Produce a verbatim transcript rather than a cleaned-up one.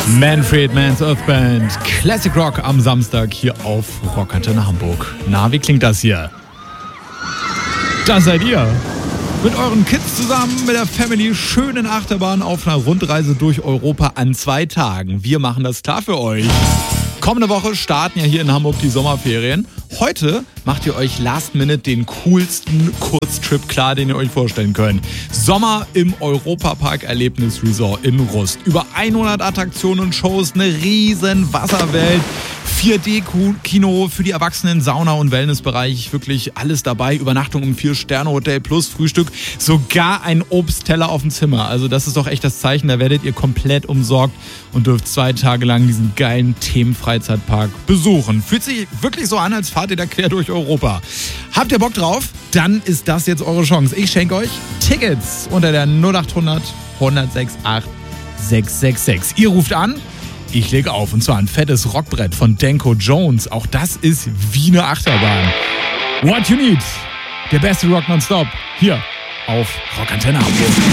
Manfred Mann's Earth Band, Classic Rock am Samstag hier auf Rockantenne Hamburg. Na, wie klingt das hier? Das seid ihr. Mit euren Kids zusammen, mit der Family, schönen Achterbahn auf einer Rundreise durch Europa an zwei Tagen. Wir machen das klar für euch. Kommende Woche starten ja hier in Hamburg die Sommerferien. Heute macht ihr euch last minute den coolsten Kurztrip klar, den ihr euch vorstellen könnt. Sommer im Europapark Erlebnis Resort in Rust. Über hundert Attraktionen und Shows, eine riesen Wasserwelt. vier D-Kino für die Erwachsenen, Sauna- und Wellnessbereich, wirklich alles dabei. Übernachtung im vier-Sterne-Hotel plus Frühstück, sogar ein Obstteller auf dem Zimmer. Also das ist doch echt das Zeichen, da werdet ihr komplett umsorgt und dürft zwei Tage lang diesen geilen Themenfreizeitpark besuchen. Fühlt sich wirklich so an, als fahrt ihr da quer durch Europa. Habt ihr Bock drauf? Dann ist das jetzt eure Chance. Ich schenke euch Tickets unter der null acht hundert, hundertsechs acht sechs sechs sechs. Ihr ruft an. Ich lege auf, und zwar ein fettes Rockbrett von Danko Jones. Auch das ist wie eine Achterbahn. What you need. Der beste Rock nonstop. Hier auf Rockantenne Hamburg.